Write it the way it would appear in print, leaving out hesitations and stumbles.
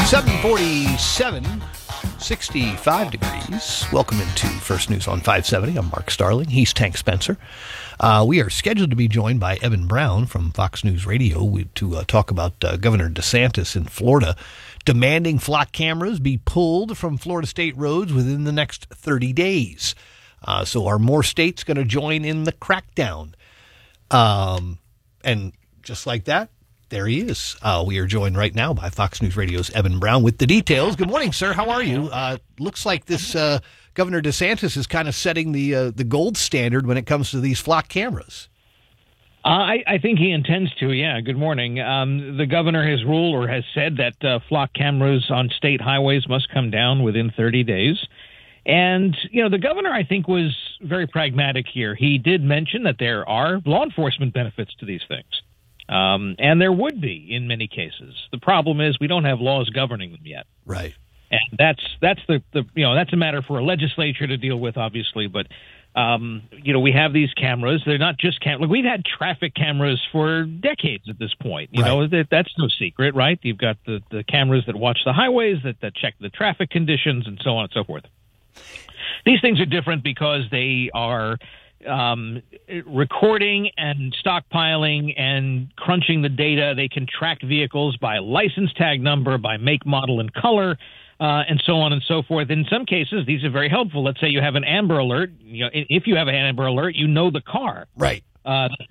747, 65 degrees. Welcome into First News on 570. I'm Mark Starling. He's Tank Spencer. We are scheduled to be joined by Evan Brown from Fox News Radio to talk about Governor DeSantis in Florida demanding flock cameras be pulled from Florida state roads within the next 30 days. So are more states going to join in the crackdown? And just like that, there he is. We are joined right now by Fox News Radio's Evan Brown with the details. Good morning, sir. How are you? Looks like this Governor DeSantis is kind of setting the gold standard when it comes to these flock cameras. I think he intends to, yeah. Good morning. The governor has ruled or has said that flock cameras on state highways must come down within 30 days. And, you know, the governor, I think, was very pragmatic here. He did mention that there are law enforcement benefits to these things. And there would be in many cases. The problem is we don't have laws governing them yet. Right. And that's the that's a matter for a legislature to deal with, obviously. But, we have these cameras. They're not just cameras. We've had traffic cameras for decades at this point. You know, that's no secret, right? You've got the cameras that watch the highways, that check the traffic conditions, and so on and so forth. These things are different because they are recording and stockpiling and crunching the data. They can track vehicles by license tag number, by make, model, and color, and so on and so forth. In some cases, these are very helpful. Let's say you have an Amber Alert. If you have an Amber Alert, you know the car. Right.